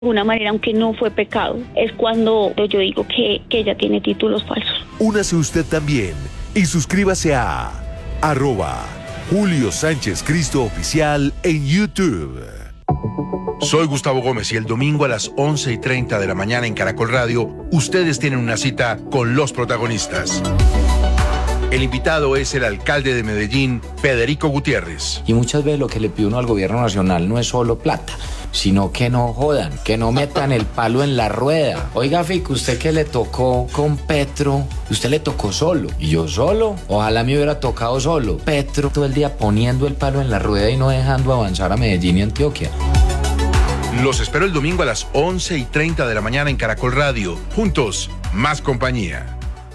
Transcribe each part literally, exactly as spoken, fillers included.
De alguna manera, aunque no fue pecado, es cuando yo digo que, que ella tiene títulos falsos. Únase usted también y suscríbase a arroba Julio Sánchez Cristo Oficial en YouTube. Soy Gustavo Gómez y el domingo a las once y treinta de la mañana en Caracol Radio, ustedes tienen una cita con los protagonistas. El invitado es el alcalde de Medellín, Federico Gutiérrez. Y muchas veces lo que le pide uno al gobierno nacional no es solo plata, sino que no jodan, que no metan el palo en la rueda. Oiga, Fico, usted que le tocó con Petro, usted le tocó solo. Y yo solo, ojalá me hubiera tocado solo. Petro todo el día poniendo el palo en la rueda y no dejando avanzar a Medellín y Antioquia. Los espero el domingo a las once y treinta de la mañana en Caracol Radio. Juntos, más compañía.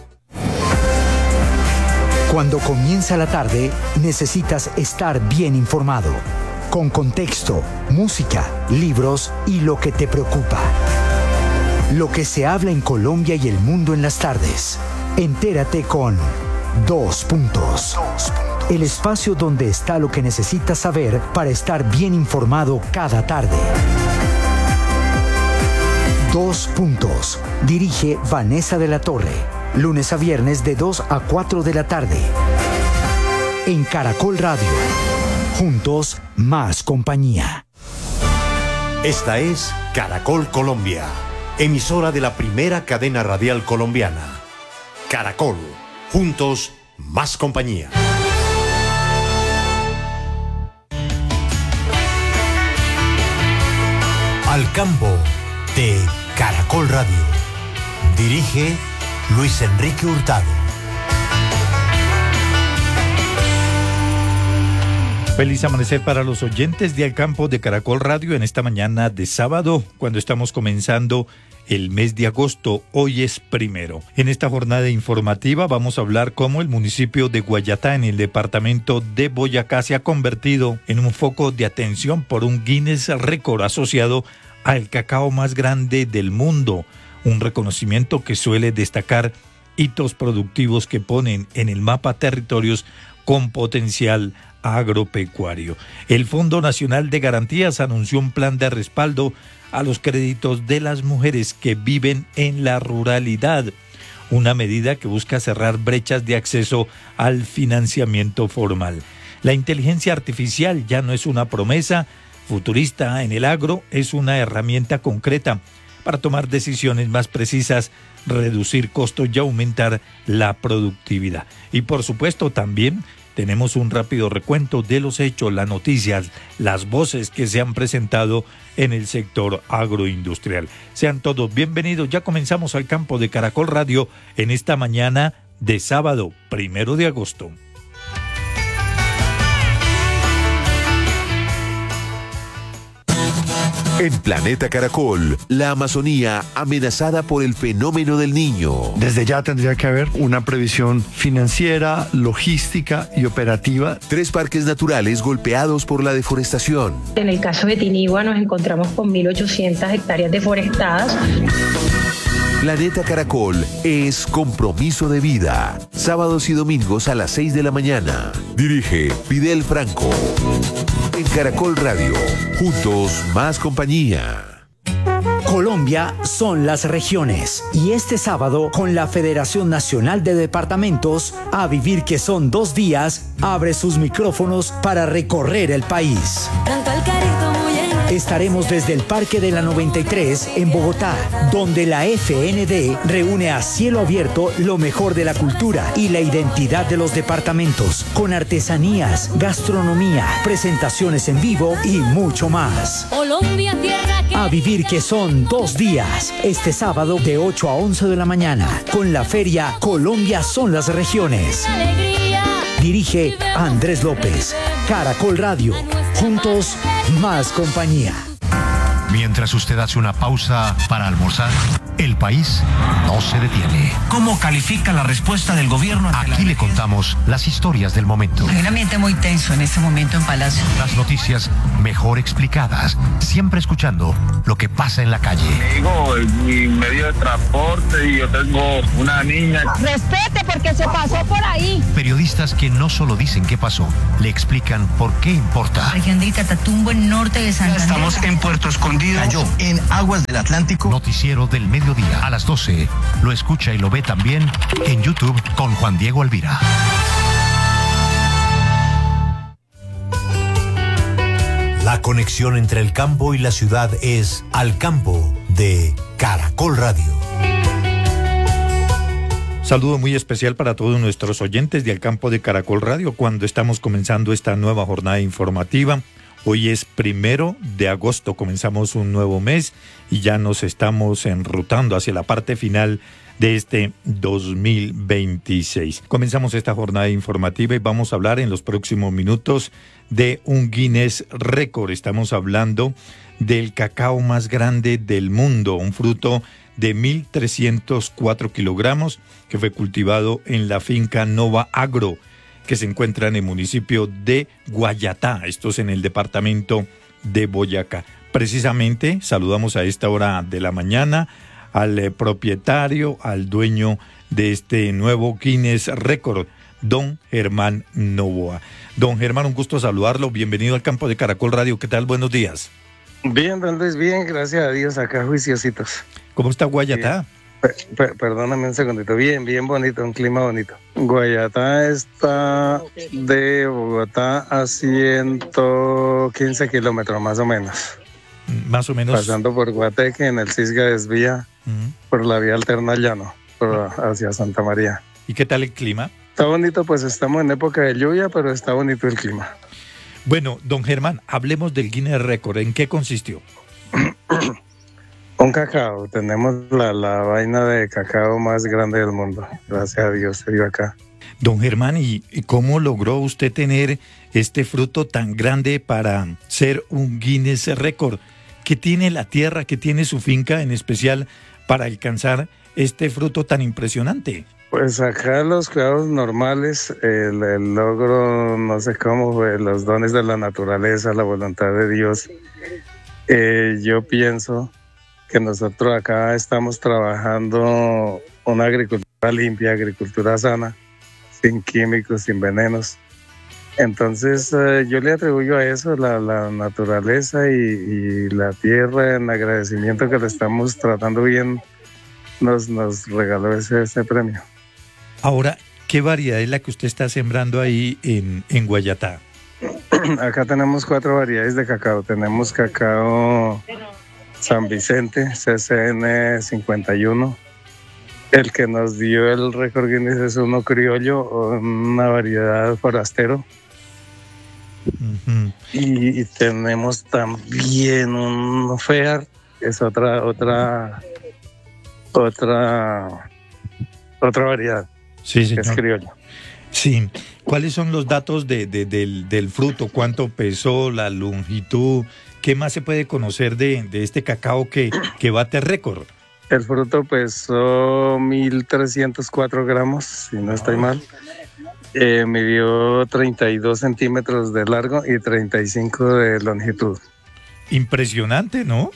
Cuando comienza la tarde, necesitas estar bien informado. Con contexto, música, libros y lo que te preocupa. Lo que se habla en Colombia y el mundo en las tardes. Entérate con Dos Puntos. El espacio donde está lo que necesitas saber para estar bien informado cada tarde. Dos Puntos. Dirige Vanessa de la Torre. Lunes a viernes de dos a cuatro de la tarde. En Caracol Radio. Juntos, más compañía. Esta es Caracol Colombia, emisora de la primera cadena radial colombiana. Caracol, juntos, más compañía. Al campo de Caracol Radio. Dirige Luis Enrique Hurtado. Feliz amanecer para los oyentes de Al Campo de Caracol Radio en esta mañana de sábado, cuando estamos comenzando el mes de agosto. Hoy es primero. En esta jornada informativa vamos a hablar cómo el municipio de Guayatá, en el departamento de Boyacá, se ha convertido en un foco de atención por un Guinness Récord asociado al cacao más grande del mundo. Un reconocimiento que suele destacar hitos productivos que ponen en el mapa territorios con potencial agropecuario. El Fondo Nacional de Garantías anunció un plan de respaldo a los créditos de las mujeres que viven en la ruralidad, una medida que busca cerrar brechas de acceso al financiamiento formal. La inteligencia artificial ya no es una promesa futurista en el agro, es una herramienta concreta para tomar decisiones más precisas, reducir costos y aumentar la productividad. Y por supuesto también tenemos un rápido recuento de los hechos, las noticias, las voces que se han presentado en el sector agroindustrial. Sean todos bienvenidos, ya comenzamos Al Campo de Caracol Radio en esta mañana de sábado, primero de agosto. En Planeta Caracol, la Amazonía amenazada por el fenómeno del Niño. Desde ya tendría que haber una previsión financiera, logística y operativa. Tres parques naturales golpeados por la deforestación. En el caso de Tinigua nos encontramos con mil ochocientas hectáreas deforestadas. Planeta Caracol es compromiso de vida. Sábados y domingos a las seis de la mañana. Dirige Fidel Franco. En Caracol Radio. Juntos, más compañía. Colombia son las regiones. Y este sábado, con la Federación Nacional de Departamentos, A Vivir que son dos días, abre sus micrófonos para recorrer el país. Tanto al carito muy en... Estaremos desde el Parque de la noventa y tres en Bogotá, donde la F N D reúne a cielo abierto lo mejor de la cultura y la identidad de los departamentos, con artesanías, gastronomía, presentaciones en vivo y mucho más. Colombia, tierra que... A Vivir que son dos días, este sábado de ocho a once de la mañana, con la feria Colombia son las regiones. Dirige Andrés López. Caracol Radio. Juntos, más compañía. Mientras usted hace una pausa para almorzar, el país no se detiene. ¿Cómo califica la respuesta del gobierno? Aquí le contamos las historias del momento. Hay un ambiente muy tenso en este momento en Palacio. Las noticias mejor explicadas, siempre escuchando lo que pasa en la calle. Digo, mi medio de transporte y yo tengo una niña. Respete porque se pasó por ahí. Periodistas que no solo dicen qué pasó, le explican por qué importa. Región de Catatumbo, en norte de Santander. Estamos en Puerto Escondido. escondido cayó en aguas del Atlántico. Noticiero del mediodía a las doce. Lo escucha y lo ve también en YouTube con Juan Diego Alvira. La conexión entre el campo y la ciudad es Al Campo de Caracol Radio. Saludo muy especial para todos nuestros oyentes de Al Campo de Caracol Radio cuando estamos comenzando esta nueva jornada informativa. Hoy es primero de agosto, comenzamos un nuevo mes y ya nos estamos enrutando hacia la parte final de este dos mil veintiséis. Comenzamos esta jornada informativa y vamos a hablar en los próximos minutos de un Guinness récord. Estamos hablando del cacao más grande del mundo, un fruto de mil trescientos cuatro kilogramos que fue cultivado en la finca Nova Agro, que se encuentra en el municipio de Guayatá, esto es en el departamento de Boyacá. Precisamente saludamos a esta hora de la mañana al eh, propietario, al dueño de este nuevo Guinness récord, don Germán Novoa. Don Germán, un gusto saludarlo, bienvenido al Campo de Caracol Radio, ¿qué tal? Buenos días. Bien, don Luis, bien, gracias a Dios, acá juiciositos. ¿Cómo está Guayatá? Per, per, perdóname un segundito, bien, bien bonito, un clima bonito. Guayatá está de Bogotá a ciento quince kilómetros más o menos. Más o menos. Pasando por Guateque, en el Cisga desvía uh-huh. por la vía alterna al llano, por, hacia Santa María. ¿Y qué tal el clima? Está bonito, pues estamos en época de lluvia, pero está bonito el clima. Bueno, don Germán, hablemos del Guinness Record. ¿En qué consistió? Un cacao. Tenemos la, la vaina de cacao más grande del mundo. Gracias a Dios se dio acá. Don Germán, ¿y cómo logró usted tener este fruto tan grande para ser un Guinness Record? ¿Qué tiene la tierra, qué tiene su finca en especial para alcanzar este fruto tan impresionante? Pues acá los cuidados normales, el, el logro, no sé cómo, los dones de la naturaleza, la voluntad de Dios. Eh, yo pienso que nosotros acá estamos trabajando una agricultura limpia, agricultura sana, sin químicos, sin venenos. Entonces eh, yo le atribuyo a eso la, la naturaleza y, y la tierra, en agradecimiento que le estamos tratando bien, nos, nos regaló ese, ese premio. Ahora, ¿qué variedad es la que usted está sembrando ahí en, en Guayatá? Acá tenemos cuatro variedades de cacao. Tenemos cacao San Vicente, C C N cincuenta y uno. El que nos dio el récord Guinness es uno criollo, una variedad forastero. Uh-huh. Y, y tenemos también un Fear, que es otra, otra, otra, otra variedad. Sí, señor. Que es criollo. Sí. ¿Cuáles son los datos de, de, del, del fruto? ¿Cuánto pesó, la longitud? ¿Qué más se puede conocer de, de este cacao que, que bate récord? El fruto pesó mil trescientos cuatro gramos, si no estoy mal. Eh, midió treinta y dos centímetros de largo y treinta y cinco de longitud. Impresionante, ¿no?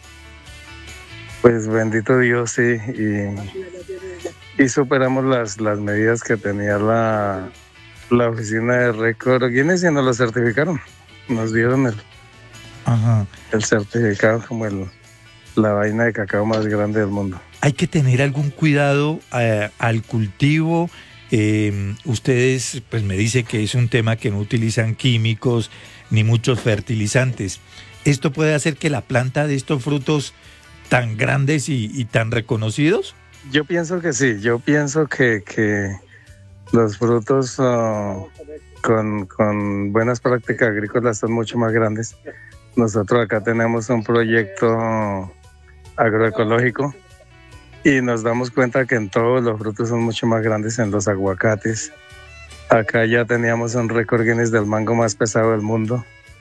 Pues bendito Dios, sí. Y, y superamos las, las medidas que tenía la, la oficina de récord Guinness y nos lo certificaron. Nos dieron el, Ajá. el certificado como el, la vaina de cacao más grande del mundo. Hay que tener algún cuidado eh, al cultivo. Eh, ustedes, pues me dice que es un tema que no utilizan químicos ni muchos fertilizantes. ¿Esto puede hacer que la planta de estos frutos tan grandes y, y tan reconocidos? Yo pienso que sí. Yo pienso que, que los frutos uh, con, con buenas prácticas agrícolas son mucho más grandes. Nosotros acá tenemos un proyecto agroecológico y nos damos cuenta que en todos los frutos son mucho más grandes, en los aguacates. Acá ya teníamos un récord Guinness del mango más pesado del mundo.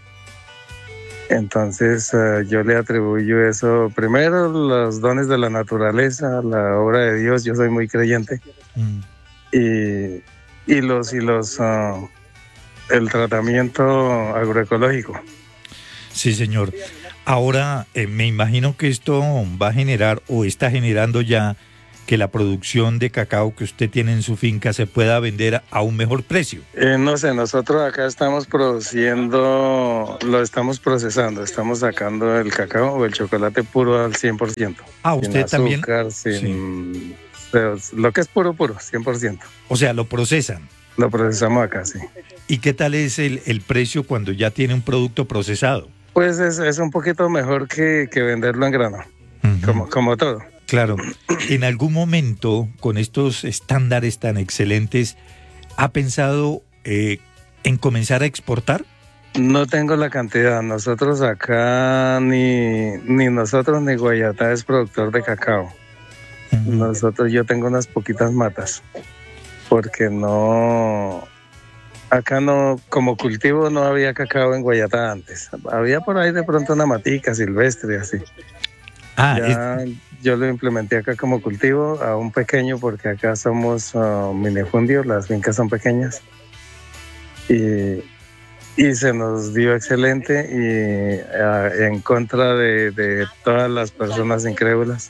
Entonces uh, yo le atribuyo eso, primero los dones de la naturaleza, la obra de Dios, yo soy muy creyente, mm. y, y los, y los uh, el tratamiento agroecológico. Sí, señor. Ahora, eh, me imagino que esto va a generar o está generando ya que la producción de cacao que usted tiene en su finca se pueda vender a un mejor precio? Eh, no sé, nosotros acá estamos produciendo, lo estamos procesando, estamos sacando el cacao o el chocolate puro al cien por ciento. Ah, usted sin también. azúcar, sin, sí. Pero lo que es puro, puro, cien por ciento. O sea, lo procesan. Lo procesamos acá, sí. ¿Y qué tal es el, el precio cuando ya tiene un producto procesado? Pues es, es un poquito mejor que, que venderlo en grano, uh-huh. como, como todo. Claro. ¿En algún momento, con estos estándares tan excelentes, ha pensado eh, en comenzar a exportar? No tengo la cantidad. Nosotros acá, ni, ni nosotros ni Guayatá es productor de cacao. Uh-huh. Nosotros, yo tengo unas poquitas matas, porque no... Acá no, como cultivo no había cacao en Guayatá antes. Había por ahí de pronto una matica silvestre, así. Ah, ya es... yo lo implementé acá como cultivo, a un pequeño, porque acá somos uh, minifundios, las fincas son pequeñas. Y, y se nos dio excelente y uh, en contra de, de todas las personas incrédulas.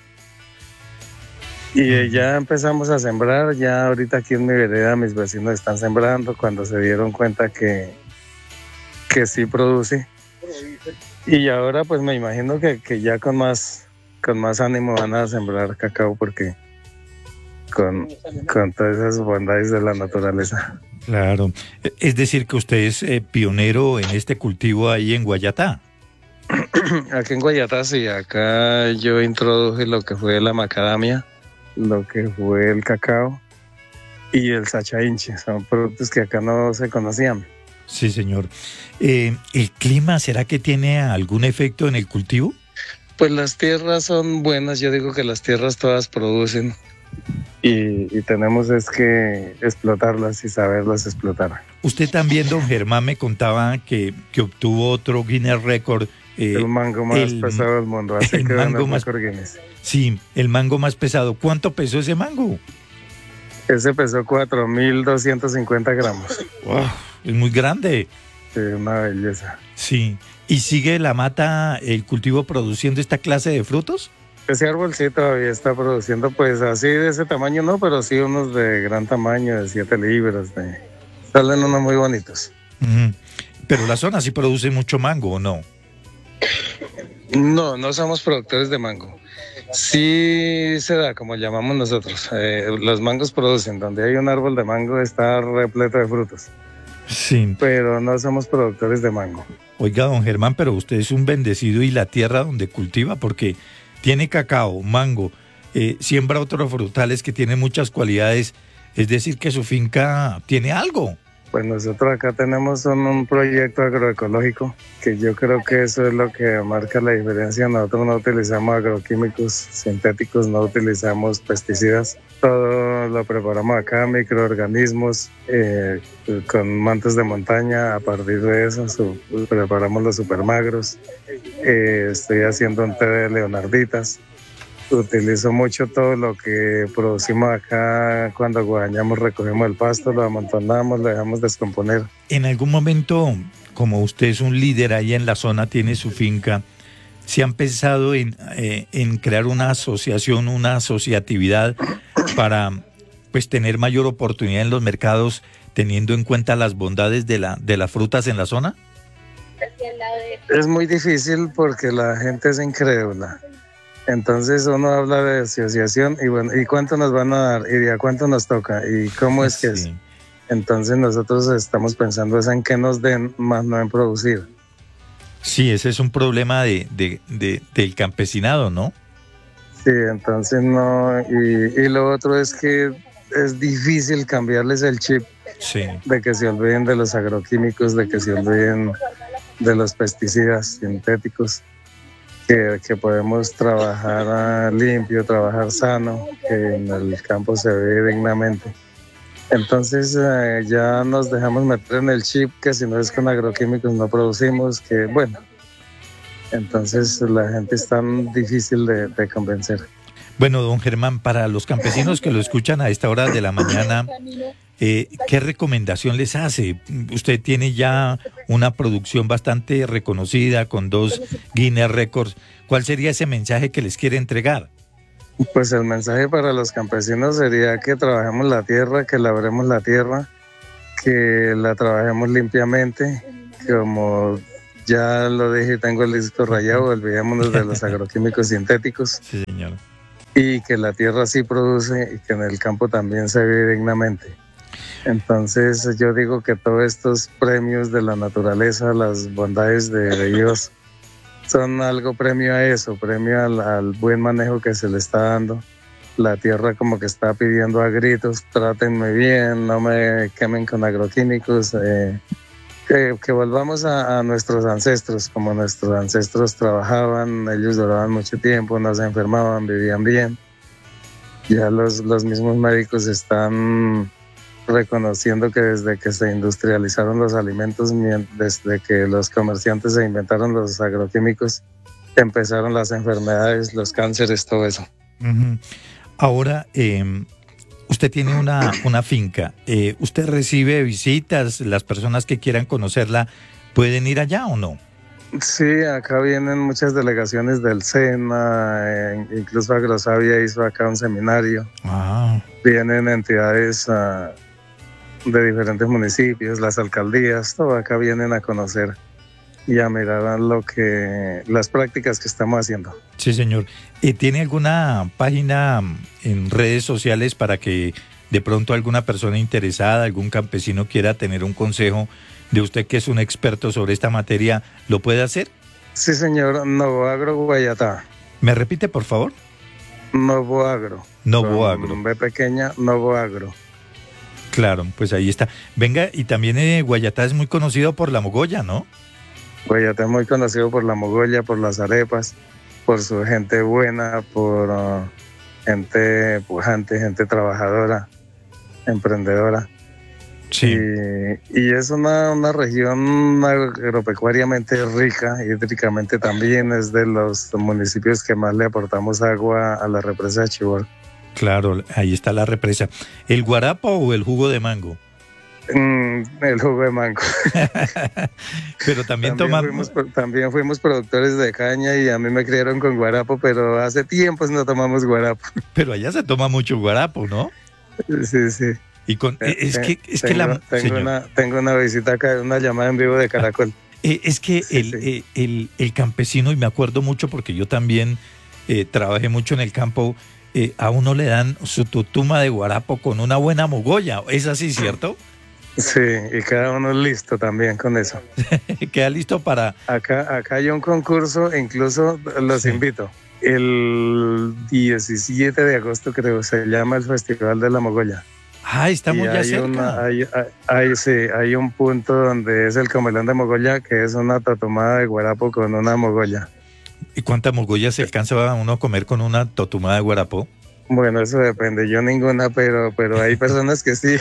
Y ya empezamos a sembrar, ya ahorita aquí en mi vereda mis vecinos están sembrando cuando se dieron cuenta que, que sí produce. Y ahora pues me imagino que, que ya con más, con más ánimo van a sembrar cacao porque con, con todas esas bondades de la naturaleza. Claro, es decir que usted es eh, pionero en este cultivo ahí en Guayatá. Aquí en Guayatá sí, acá yo introduje lo que fue la macadamia, lo que fue el cacao y el sachainche. Son productos que acá no se conocían. Sí, señor. Eh, ¿El clima será que tiene algún efecto en el cultivo? Pues las tierras son buenas. Yo digo que las tierras todas producen y, y tenemos es que explotarlas y saberlas explotar. Usted también, don Germán, me contaba que, que obtuvo otro Guinness Record. Eh, el mango más el, pesado del mundo, así el que mango más Guinness. Sí, el mango más pesado. ¿Cuánto pesó ese mango? Ese pesó cuatro mil doscientos cincuenta gramos. Wow, es muy grande. Sí, una belleza. Sí. ¿Y sigue la mata, el cultivo, produciendo esta clase de frutos? Ese árbol sí todavía está produciendo, pues así de ese tamaño no, pero sí unos de gran tamaño, de siete libras. De... Salen unos muy bonitos. Uh-huh. Pero la zona sí produce mucho mango, ¿o no? No, no somos productores de mango. Sí se da, como llamamos nosotros. Eh, los mangos producen. Donde hay un árbol de mango está repleto de frutos. Sí. Pero no somos productores de mango. Oiga, don Germán, pero usted es un bendecido y la tierra donde cultiva, porque tiene cacao, mango, eh, siembra otros frutales que tienen muchas cualidades. Es decir, que su finca tiene algo. Pues nosotros acá tenemos un, un proyecto agroecológico que yo creo que eso es lo que marca la diferencia. Nosotros no utilizamos agroquímicos sintéticos, no utilizamos pesticidas. Todo lo preparamos acá, microorganismos eh, con mantos de montaña. A partir de eso su, preparamos los supermagros. Eh, estoy haciendo un té de leonarditas. Utilizo mucho todo lo que producimos acá. Cuando guadañamos, recogemos el pasto, lo amontonamos, lo dejamos descomponer. En algún momento, como usted es un líder ahí en la zona, tiene su finca, ¿se han pensado en, eh, en crear una asociación, una asociatividad para pues tener mayor oportunidad en los mercados, teniendo en cuenta las bondades de, la, de las frutas en la zona? Es muy difícil porque la gente es incrédula. Entonces uno habla de asociación y bueno, ¿y cuánto nos van a dar? ¿Y de a cuánto nos toca? ¿Y cómo es que sí. es? Entonces nosotros estamos pensando es en que nos den, más no en producir. Sí, ese es un problema de, de, de, del campesinado, ¿no? Sí, entonces no, y, y lo otro es que es difícil cambiarles el chip, sí, de que se olviden de los agroquímicos, de que se olviden de los pesticidas sintéticos. Que, que podemos trabajar limpio, trabajar sano, que en el campo se ve dignamente. Entonces eh, ya nos dejamos meter en el chip que si no es con agroquímicos no producimos, que bueno, entonces la gente es tan difícil de, de convencer. Bueno, don Germán, para los campesinos que lo escuchan a esta hora de la mañana, eh, ¿qué recomendación les hace? Usted tiene ya una producción bastante reconocida con dos Guinness Records. ¿Cuál sería ese mensaje que les quiere entregar? Pues el mensaje para los campesinos sería que trabajemos la tierra, que labremos la tierra, que la trabajemos limpiamente, como ya lo dije, tengo el disco rayado, olvidémonos de los agroquímicos sintéticos. Sí, señor. Y que la tierra sí produce y que en el campo también se vive dignamente. Entonces yo digo que todos estos premios de la naturaleza, las bondades de, de Dios, son algo premio a eso, premio al, al buen manejo que se le está dando. La tierra como que está pidiendo a gritos, trátenme bien, no me quemen con agroquímicos, eh, que, que volvamos a, a nuestros ancestros, como nuestros ancestros trabajaban, ellos duraban mucho tiempo, no se enfermaban, vivían bien. Ya los, los mismos médicos están reconociendo que desde que se industrializaron los alimentos, desde que los comerciantes se inventaron los agroquímicos, empezaron las enfermedades, los cánceres, todo eso. Uh-huh. Ahora, eh, usted tiene una, una finca, eh, ¿usted recibe visitas? ¿Las personas que quieran conocerla pueden ir allá o no? Sí, acá vienen muchas delegaciones del SENA, eh, incluso Agrosavia hizo acá un seminario. Ah. Vienen entidades uh, de diferentes municipios, las alcaldías, todo acá vienen a conocer y a mirar lo que, las prácticas que estamos haciendo. Sí, señor. ¿Y tiene alguna página en redes sociales para que de pronto alguna persona interesada, algún campesino quiera tener un consejo de usted que es un experto sobre esta materia, lo puede hacer? Sí, señor. Novoagro Guayatá. ¿Me repite, por favor? Novoagro. Novoagro. Con B pequeña, Novoagro. Claro, pues ahí está. Venga, y también eh, Guayatá es muy conocido por la mogolla, ¿no? Guayatá es muy conocido por la mogolla, por las arepas, por su gente buena, por uh, gente pujante, gente trabajadora, emprendedora. Sí. Y, y es una, una región agropecuariamente rica, hídricamente también, es de los municipios que más le aportamos agua a la represa de Chibor. Claro, ahí está la represa. ¿El guarapo o el jugo de mango? Mm, el jugo de mango. Pero también, también tomamos... Fuimos, también fuimos productores de caña y a mí me criaron con guarapo, pero hace tiempos no tomamos guarapo. Pero allá se toma mucho guarapo, ¿no? Sí, sí. Y con, es que, es tengo, que la... Tengo una, tengo una visita acá, una llamada en vivo de Caracol. Eh, es que sí, el, sí. El, el, el campesino, y me acuerdo mucho porque yo también eh, trabajé mucho en el campo, eh, a uno le dan su tutuma de guarapo con una buena mogolla. ¿Es así, cierto? Sí, y cada uno listo también con eso. Queda listo para... Acá, acá hay un concurso, incluso los sí. invito. El diecisiete de agosto creo, se llama el Festival de la Mogolla. Ah, estamos ya cerca. Una, hay, hay, hay, sí, hay un punto donde es el comelón de mogolla, que es una totumada de guarapo con una mogolla. ¿Y cuántas mogollas se alcanza uno a comer con una totumada de guarapo? Bueno, eso depende, yo ninguna, pero, pero hay personas que sí.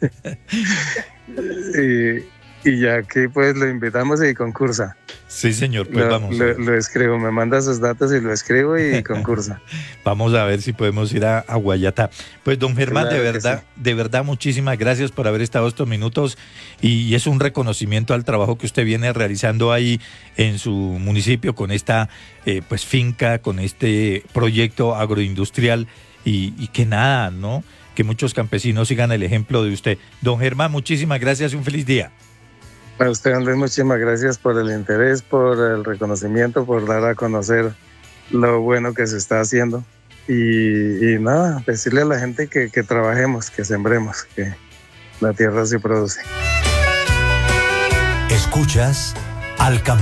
y, y ya aquí pues lo invitamos y concursa. Sí, señor, pues lo, vamos. Lo, lo escribo, me manda sus datos y lo escribo y concursa. Vamos a ver si podemos ir a, a Guayatá. Pues don Germán, claro, de verdad, sí. de verdad, muchísimas gracias por haber estado estos minutos y, y es un reconocimiento al trabajo que usted viene realizando ahí en su municipio con esta eh, pues finca, con este proyecto agroindustrial y, y que nada, ¿no? Que muchos campesinos sigan el ejemplo de usted. Don Germán, muchísimas gracias y un feliz día. A usted, Andrés, muchísimas gracias por el interés, por el reconocimiento, por dar a conocer lo bueno que se está haciendo. Y, y nada, decirle a la gente que, que trabajemos, que sembremos, que la tierra sí produce. Escuchas Al Campo.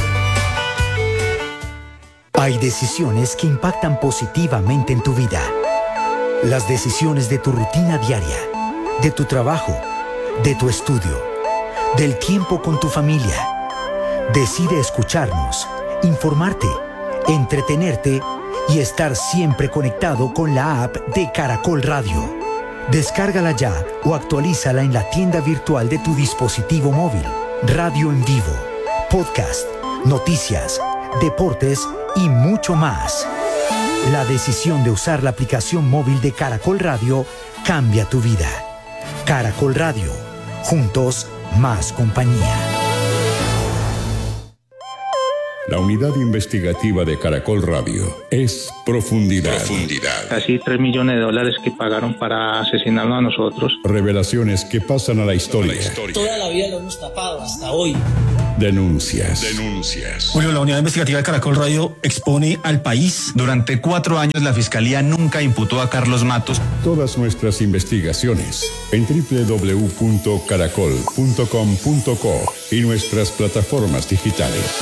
Hay decisiones que impactan positivamente en tu vida. Las decisiones de tu rutina diaria, de tu trabajo, de tu estudio, del tiempo con tu familia. Decide escucharnos, informarte, entretenerte y estar siempre conectado con la app de Caracol Radio. Descárgala ya o actualízala en la tienda virtual de tu dispositivo móvil. Radio en vivo, podcast, noticias, deportes y mucho más. La decisión de usar la aplicación móvil de Caracol Radio cambia tu vida. Caracol Radio, juntos más compañía. La unidad investigativa de Caracol Radio es Profundidad. Profundidad. Casi tres millones de dólares que pagaron para asesinarnos a nosotros. Revelaciones que pasan a la historia. La historia. Toda la vida lo hemos tapado hasta hoy. Denuncias. Denuncias. Julio, la unidad investigativa de Caracol Radio expone al país. Durante cuatro años la Fiscalía nunca imputó a Carlos Matos. Todas nuestras investigaciones en doble u doble u doble u punto caracol punto com punto co y nuestras plataformas digitales.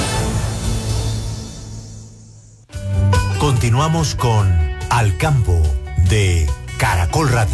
Continuamos con Al Campo de Caracol Radio.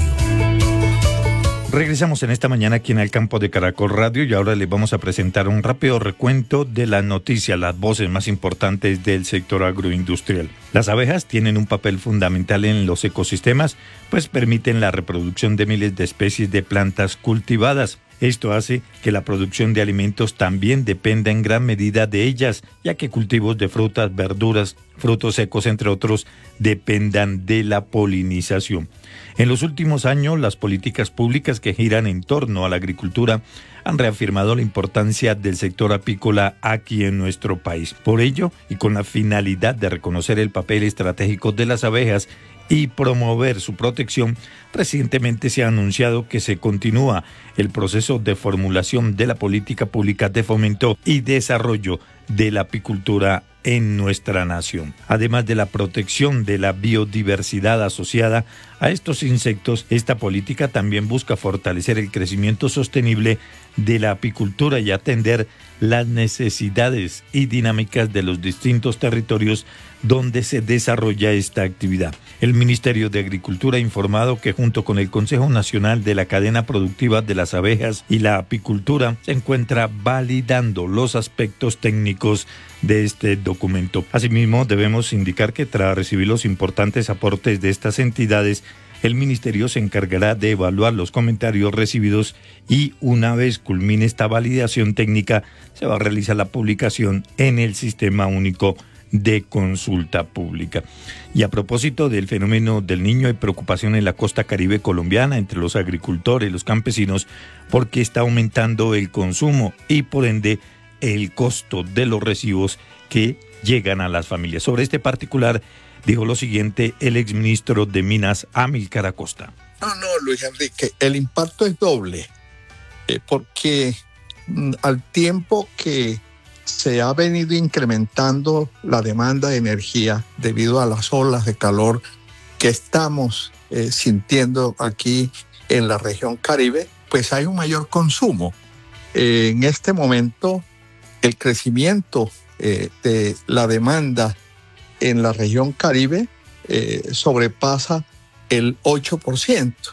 Regresamos en esta mañana aquí en el campo de Caracol Radio y ahora les vamos a presentar un rápido recuento de las noticias, las voces más importantes del sector agroindustrial. Las abejas tienen un papel fundamental en los ecosistemas, pues permiten la reproducción de miles de especies de plantas cultivadas. Esto hace que la producción de alimentos también dependa en gran medida de ellas, ya que cultivos de frutas, verduras, frutos secos, entre otros, dependan de la polinización. En los últimos años, las políticas públicas que giran en torno a la agricultura han reafirmado la importancia del sector apícola aquí en nuestro país. Por ello, y con la finalidad de reconocer el papel estratégico de las abejas y promover su protección, recientemente se ha anunciado que se continúa el proceso de formulación de la política pública de fomento y desarrollo de la apicultura en nuestra nación. Además de la protección de la biodiversidad asociada a estos insectos, esta política también busca fortalecer el crecimiento sostenible de la apicultura y atender las necesidades y dinámicas de los distintos territorios donde se desarrolla esta actividad. El Ministerio de Agricultura ha informado que junto con el Consejo Nacional de la Cadena Productiva de las Abejas y la Apicultura se encuentra validando los aspectos técnicos de este documento. Asimismo, debemos indicar que tras recibir los importantes aportes de estas entidades, el Ministerio se encargará de evaluar los comentarios recibidos y una vez culmine esta validación técnica, se va a realizar la publicación en el Sistema Único de Consulta Pública. Y a propósito del fenómeno del niño, hay preocupación en la costa caribe colombiana entre los agricultores, los campesinos, porque está aumentando el consumo y por ende el costo de los recibos que llegan a las familias. Sobre este particular dijo lo siguiente el exministro de Minas, Amílcar Acosta. No, no, Luis Enrique, el impacto es doble, eh, porque mm, al tiempo que se ha venido incrementando la demanda de energía debido a las olas de calor que estamos eh, sintiendo aquí en la región Caribe, pues hay un mayor consumo. Eh, en este momento, el crecimiento eh, de la demanda en la región Caribe eh, sobrepasa el ocho por ciento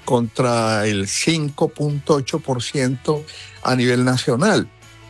contra el cinco punto ocho por ciento a nivel nacional.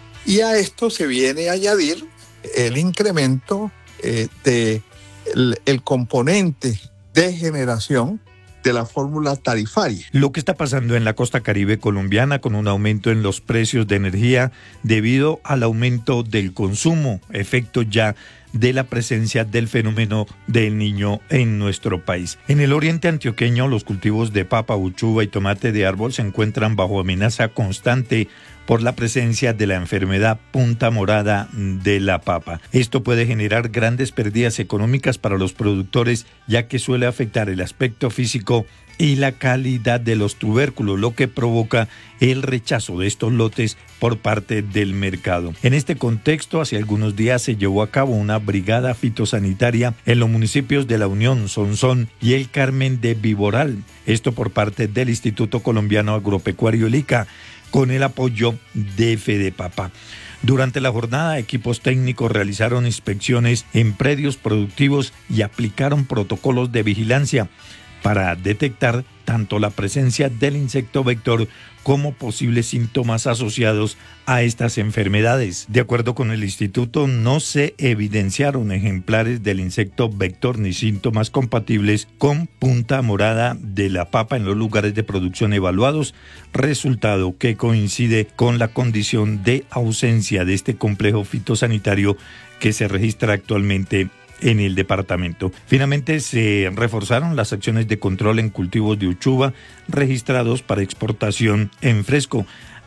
Y a esto se viene a añadir el incremento eh, de el, el componente de generación de la fórmula tarifaria. Lo que está pasando en la costa caribe colombiana con un aumento en los precios de energía debido al aumento del consumo, efecto ya de la presencia del fenómeno del niño en nuestro país. En el oriente antioqueño, los cultivos de papa, uchuva y tomate de árbol se encuentran bajo amenaza constante por la presencia de la enfermedad punta morada de la papa. Esto puede generar grandes pérdidas económicas para los productores, ya que suele afectar el aspecto físico y la calidad de los tubérculos, lo que provoca el rechazo de estos lotes por parte del mercado. En este contexto, hace algunos días se llevó a cabo una brigada fitosanitaria en los municipios de La Unión, Sonsón y El Carmen de Viboral. Esto por parte del Instituto Colombiano Agropecuario el ICA, con el apoyo de Fedepapa. Durante la jornada, equipos técnicos realizaron inspecciones en predios productivos y aplicaron protocolos de vigilancia para detectar tanto la presencia del insecto vector como posibles síntomas asociados a estas enfermedades. De acuerdo con el instituto, no se evidenciaron ejemplares del insecto vector ni síntomas compatibles con punta morada de la papa en los lugares de producción evaluados, resultado que coincide con la condición de ausencia de este complejo fitosanitario que se registra actualmente en el departamento. Finalmente se reforzaron las acciones de control en cultivos de uchuva registrados para exportación en fresco.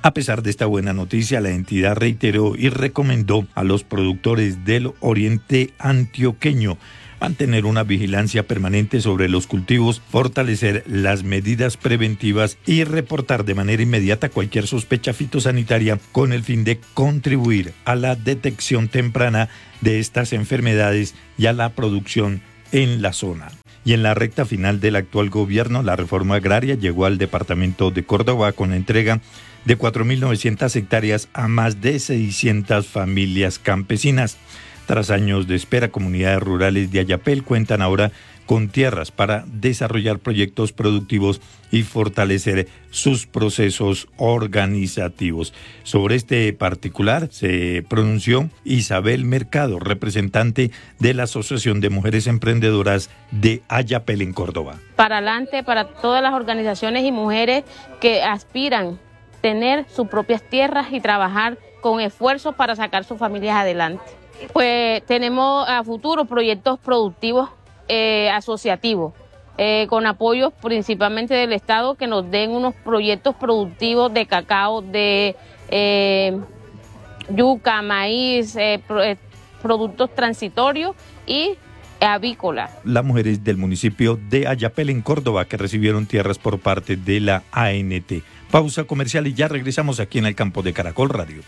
A pesar de esta buena noticia, la entidad reiteró y recomendó a los productores del oriente antioqueño mantener una vigilancia permanente sobre los cultivos, fortalecer las medidas preventivas y reportar de manera inmediata cualquier sospecha fitosanitaria con el fin de contribuir a la detección temprana de estas enfermedades y a la producción en la zona. Y en la recta final del actual gobierno, la reforma agraria llegó al departamento de Córdoba con la entrega de cuatro mil novecientas hectáreas a más de seiscientas familias campesinas. Tras años de espera, comunidades rurales de Ayapel cuentan ahora con tierras para desarrollar proyectos productivos y fortalecer sus procesos organizativos. Sobre este particular se pronunció Isabel Mercado, representante de la Asociación de Mujeres Emprendedoras de Ayapel en Córdoba. Para adelante, para todas las organizaciones y mujeres que aspiran a tener sus propias tierras y trabajar con esfuerzo para sacar sus familias adelante. Pues tenemos a futuro proyectos productivos eh, asociativos, eh, con apoyos principalmente del Estado, que nos den unos proyectos productivos de cacao, de eh, yuca, maíz, eh, pro, eh, productos transitorios y avícola. Las mujeres del municipio de Ayapel en Córdoba que recibieron tierras por parte de la A N T. Pausa comercial y ya regresamos aquí en el campo de Caracol Radio.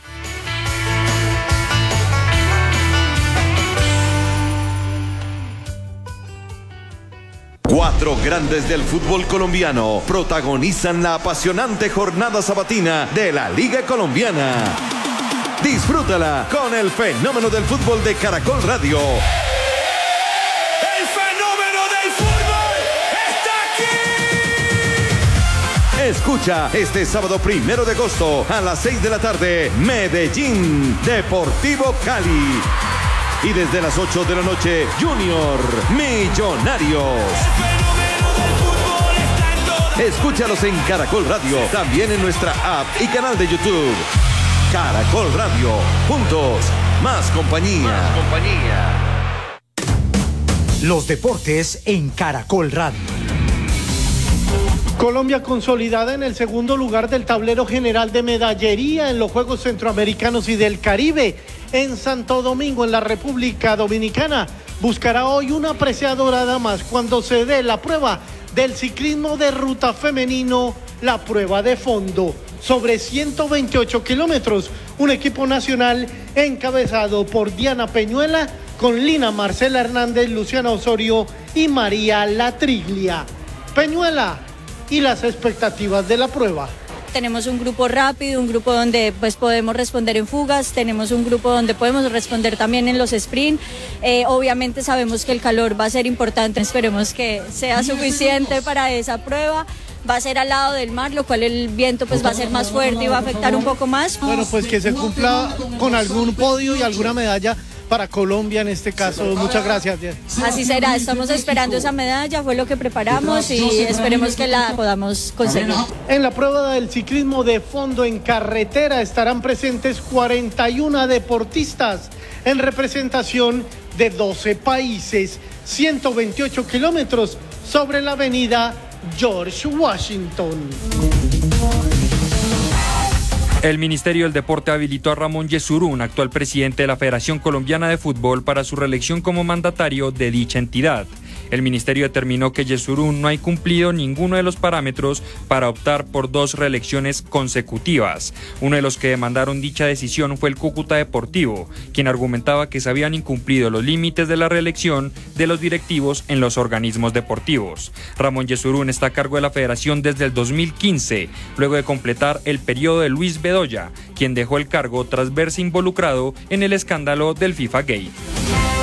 Cuatro grandes del fútbol colombiano protagonizan la apasionante jornada sabatina de la Liga Colombiana. Disfrútala con el fenómeno del fútbol de Caracol Radio. ¡El fenómeno del fútbol está aquí! Escucha este sábado primero de agosto a las seis de la tarde, Medellín Deportivo Cali. Y desde las ocho de la noche, Junior Millonarios. Escúchalos en Caracol Radio, también en nuestra app y canal de YouTube. Caracol Radio, juntos, más compañía. Más compañía. Los deportes en Caracol Radio. Colombia consolidada en el segundo lugar del tablero general de medallería en los Juegos Centroamericanos y del Caribe en Santo Domingo, en la República Dominicana. Buscará hoy una presea dorada más cuando se dé la prueba del ciclismo de ruta femenino, la prueba de fondo. Sobre ciento veintiocho kilómetros, un equipo nacional encabezado por Diana Peñuela, con Lina Marcela Hernández, Luciana Osorio y María Latriglia. Peñuela y las expectativas de la prueba. Tenemos un grupo rápido, un grupo donde pues podemos responder en fugas, tenemos un grupo donde podemos responder también en los sprint. Eh, obviamente sabemos que el calor va a ser importante, esperemos que sea suficiente para esa prueba. Va a ser al lado del mar, lo cual el viento pues va a ser más fuerte y va a afectar un poco más. Bueno, pues que se cumpla con algún podio y alguna medalla para Colombia en este caso. Muchas gracias. Así será, estamos esperando esa medalla, fue lo que preparamos y esperemos que la podamos conseguir. En la prueba del ciclismo de fondo en carretera estarán presentes cuarenta y uno deportistas en representación de doce países, ciento veintiocho kilómetros sobre la avenida George Washington. El Ministerio del Deporte habilitó a Ramón Yesurún, actual presidente de la Federación Colombiana de Fútbol, para su reelección como mandatario de dicha entidad. El ministerio determinó que Yesurún no ha cumplido ninguno de los parámetros para optar por dos reelecciones consecutivas. Uno de los que demandaron dicha decisión fue el Cúcuta Deportivo, quien argumentaba que se habían incumplido los límites de la reelección de los directivos en los organismos deportivos. Ramón Yesurún está a cargo de la federación desde el dos mil quince, luego de completar el periodo de Luis Bedoya, quien dejó el cargo tras verse involucrado en el escándalo del FIFA Gate.